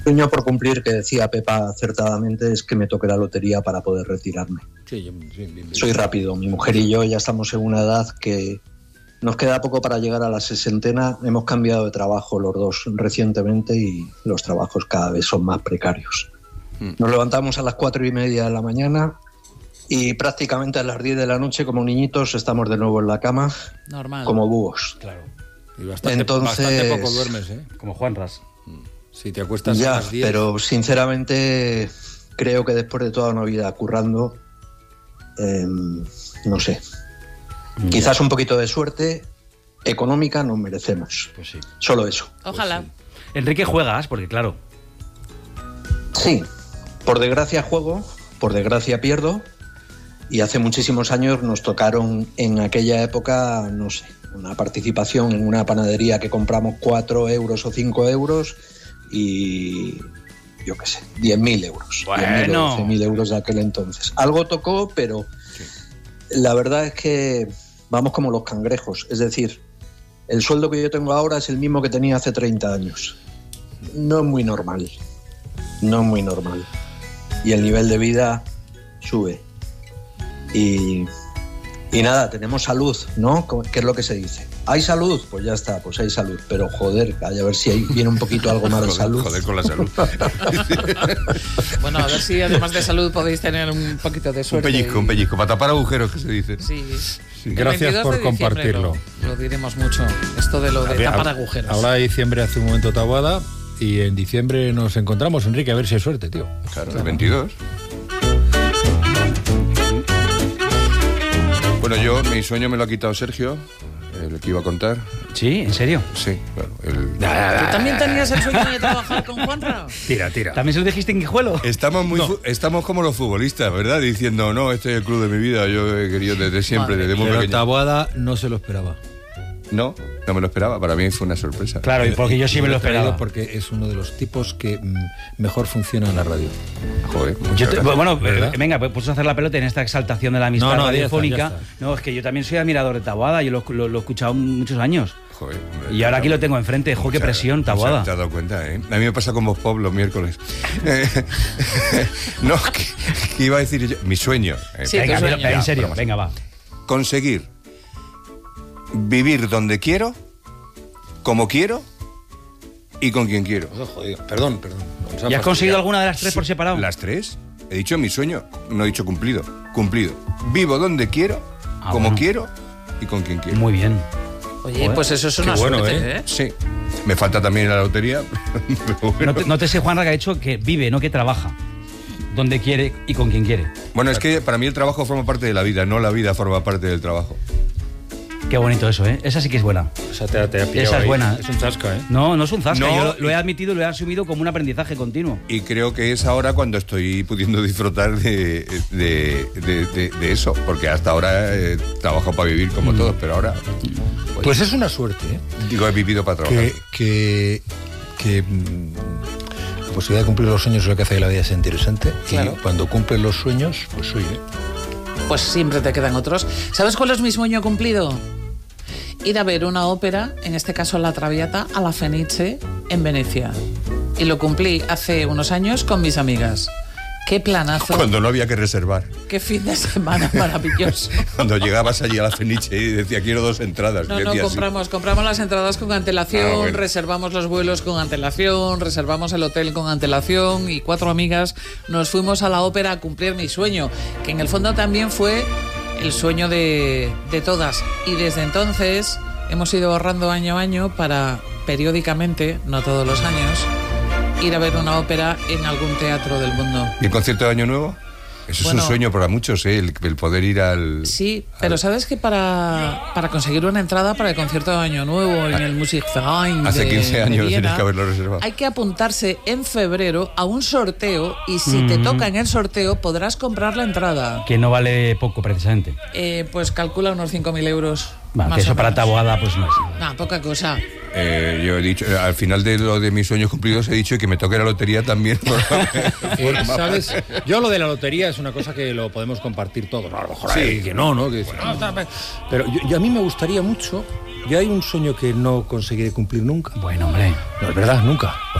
Sueño por cumplir, que decía Pepa acertadamente, es que me toque la lotería para poder retirarme. Sí, bien. Soy rápido, mi mujer y yo ya estamos en una edad que nos queda poco para llegar a la sesentena. Hemos cambiado de trabajo los dos recientemente y los trabajos cada vez son más precarios. Nos levantamos a las 4:30 de la mañana y prácticamente a las 10 de la noche, como niñitos, estamos de nuevo en la cama. Normal. Como búhos. Claro. Y bastante poco duermes, ¿eh? Como Juanras. Si te acuestas a las 10... pero sinceramente creo que después de toda una vida currando, no sé, quizás un poquito de suerte económica nos merecemos. Pues sí. Solo eso. Ojalá. Pues sí. Enrique, juegas, porque claro. Sí, por desgracia juego, por desgracia pierdo, y hace muchísimos años nos tocaron en aquella época, no sé, una participación en una panadería que compramos 4 euros o 5 euros y yo qué sé, 10.000 euros. Bueno. 10.000 o 12.000 euros de aquel entonces. Algo tocó, pero la verdad es que vamos como los cangrejos. Es decir, el sueldo que yo tengo ahora es el mismo que tenía hace 30 años. No es muy normal. No es muy normal. Y el nivel de vida sube. Y nada, tenemos salud, ¿no? ¿Qué es lo que se dice? ¿Hay salud? Pues ya está, pues hay salud. Pero joder, a ver si viene un poquito algo más de salud. Joder con la salud. Bueno, a ver si además de salud podéis tener un poquito de suerte. Un pellizco, para tapar agujeros, que se dice. Sí. Gracias por compartirlo. Lo diremos mucho, esto de lo de tapar agujeros. Ahora de diciembre hace un momento Taboada y en diciembre nos encontramos, Enrique, a ver si hay suerte, tío. Claro, el 22. Bueno, mi sueño me lo ha quitado Sergio, el que iba a contar. ¿Sí? ¿En serio? Sí, claro. ¿Tú también tenías el sueño de trabajar con Juanra? Tira. ¿También se lo dijiste en Guijuelo? Estamos como los futbolistas, ¿verdad? Diciendo, no, este es el club de mi vida, yo he querido desde siempre, desde muy pequeño. Taboada no se lo esperaba. No me lo esperaba, para mí fue una sorpresa. Claro, y porque yo sí me lo esperaba. Porque es uno de los tipos que mejor funciona en la radio. Joder, venga, pues puedes hacer la pelota en esta exaltación de la amistad radiofónica. Ya está. No, es que yo también soy admirador de Taboada, yo lo he escuchado muchos años. Joder, y ahora aquí lo tengo enfrente, qué presión, Taboada. Te has dado cuenta, ¿eh? A mí me pasa con Voz Pop los miércoles. No, que iba a decir yo, mi sueño. Sí, venga, sueño. En serio, venga, va. Conseguir vivir donde quiero, como quiero y con quien quiero. Joder, perdón. ¿Y has conseguido alguna de las tres por separado? ¿Las tres? He dicho mi sueño, no he dicho cumplido. Cumplido. Vivo donde quiero, como quiero y con quien quiero. Muy bien. Oye, pues eso es una suerte, ¿eh? Sí. Me falta también la lotería. Pero bueno. No te sé, Juanra, que ha dicho que vive, no que trabaja. Donde quiere y con quien quiere. Bueno, es que para mí el trabajo forma parte de la vida, no la vida forma parte del trabajo. Qué bonito eso, ¿eh? Esa sí que es buena. Esa te ha pillado. Esa es buena. Es un zasca, ¿eh? No es un zasca. No, yo lo he admitido y lo he asumido como un aprendizaje continuo. Y creo que es ahora cuando estoy pudiendo disfrutar de eso, porque hasta ahora trabajo para vivir como todos, pero ahora... Pues es una suerte, ¿eh? Digo, he vivido para trabajar. Que la posibilidad de cumplir los sueños es lo que hace que la vida sea interesante. Claro. Y cuando cumples los sueños, pues oye... Pues siempre te quedan otros. ¿Sabes cuál es mi sueño cumplido? Ir a ver una ópera, en este caso La Traviata, a la Fenice, en Venecia. Y lo cumplí hace unos años con mis amigas. ¡Qué planazo! Cuando no había que reservar. ¡Qué fin de semana maravilloso! Cuando llegabas allí a la Fenice y decía, quiero 2 entradas. No, compramos las entradas con antelación, bueno. Reservamos los vuelos con antelación, reservamos el hotel con antelación y 4 amigas nos fuimos a la ópera a cumplir mi sueño, que en el fondo también fue el sueño de todas. Y desde entonces hemos ido ahorrando año a año para periódicamente, no todos los años, ir a ver una ópera en algún teatro del mundo. ¿Y el concierto de Año Nuevo? Eso es un sueño para muchos, ¿eh? El poder ir al... Sí, pero ¿sabes que para conseguir una entrada para el concierto de Año Nuevo en el Musikverein hace 15 años Viena, tienes que haberlo reservado? Hay que apuntarse en febrero a un sorteo y si te toca en el sorteo podrás comprar la entrada. Que no vale poco, precisamente. Pues calcula unos 5.000 euros. Bueno, que eso para Taboada pues no es. No, poca cosa. Yo he dicho, al final de lo de mis sueños cumplidos he dicho que me toque la lotería también. ¿Sabes? Yo lo de la lotería es una cosa que lo podemos compartir todos. A lo mejor sí, que no. Que pero yo a mí me gustaría mucho. Yo hay un sueño que no conseguiré cumplir nunca. Bueno, hombre. No es verdad, nunca.